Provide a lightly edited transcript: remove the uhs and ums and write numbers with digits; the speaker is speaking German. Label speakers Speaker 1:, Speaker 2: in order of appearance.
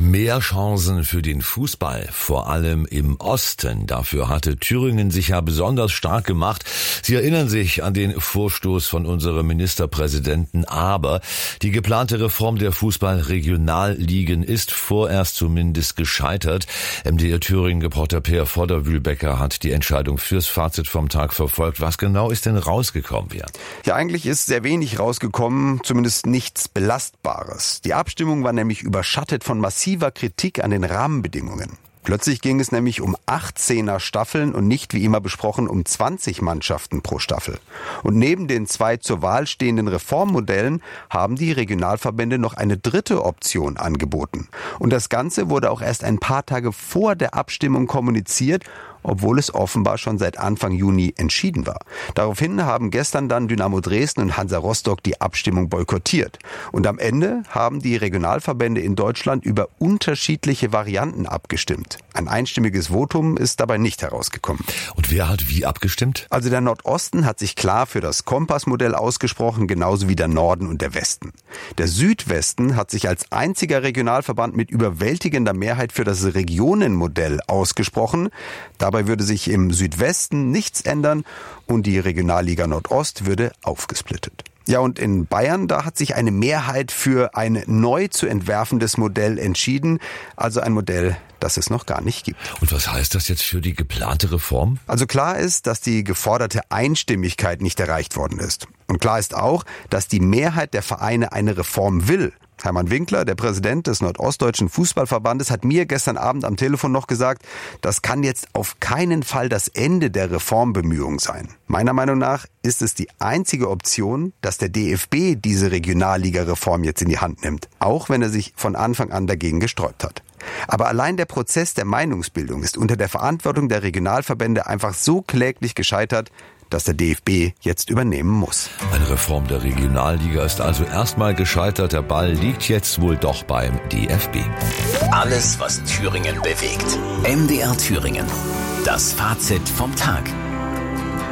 Speaker 1: Mehr Chancen für den Fußball, vor allem im Osten. Dafür hatte Thüringen sich ja besonders stark gemacht. Sie erinnern sich an den Vorstoß von unserem Ministerpräsidenten, aber die geplante Reform der Fußball-Regionalligen ist vorerst zumindest gescheitert. MDR Thüringen-Reporter Peer Vorderwühlbecker hat die Entscheidung fürs Fazit vom Tag verfolgt. Was genau ist denn rausgekommen, Peer?
Speaker 2: Ja, eigentlich ist sehr wenig rausgekommen, zumindest nichts Belastbares. Die Abstimmung war nämlich überschattet von massiver Kritik an den Rahmenbedingungen. Plötzlich ging es nämlich um 18er Staffeln und nicht, wie immer besprochen, um 20 Mannschaften pro Staffel. Und neben den 2 zur Wahl stehenden Reformmodellen haben die Regionalverbände noch eine dritte Option angeboten. Und das Ganze wurde auch erst ein paar Tage vor der Abstimmung kommuniziert, obwohl es offenbar schon seit Anfang Juni entschieden war. Daraufhin haben gestern dann Dynamo Dresden und Hansa Rostock die Abstimmung boykottiert. Und am Ende haben die Regionalverbände in Deutschland über unterschiedliche Varianten abgestimmt. Ein einstimmiges Votum ist dabei nicht herausgekommen.
Speaker 1: Und wer hat wie abgestimmt?
Speaker 2: Also der Nordosten hat sich klar für das Kompassmodell ausgesprochen, genauso wie der Norden und der Westen. Der Südwesten hat sich als einziger Regionalverband mit überwältigender Mehrheit für das Regionenmodell ausgesprochen. Dabei würde sich im Südwesten nichts ändern und die Regionalliga Nordost würde aufgesplittet. Ja, und in Bayern, da hat sich eine Mehrheit für ein neu zu entwerfendes Modell entschieden, also ein Modell, das es noch gar nicht gibt.
Speaker 1: Und was heißt das jetzt für die geplante Reform?
Speaker 2: Also klar ist, dass die geforderte Einstimmigkeit nicht erreicht worden ist. Und klar ist auch, dass die Mehrheit der Vereine eine Reform will. Hermann Winkler, der Präsident des Nordostdeutschen Fußballverbandes, hat mir gestern Abend am Telefon noch gesagt, das kann jetzt auf keinen Fall das Ende der Reformbemühungen sein. Meiner Meinung nach ist es die einzige Option, dass der DFB diese Regionalliga-Reform jetzt in die Hand nimmt, auch wenn er sich von Anfang an dagegen gesträubt hat. Aber allein der Prozess der Meinungsbildung ist unter der Verantwortung der Regionalverbände einfach so kläglich gescheitert, dass der DFB jetzt übernehmen muss.
Speaker 1: Eine Reform der Regionalliga ist also erstmal gescheitert. Der Ball liegt jetzt wohl doch beim DFB.
Speaker 3: Alles, was Thüringen bewegt. MDR Thüringen. Das Fazit vom Tag.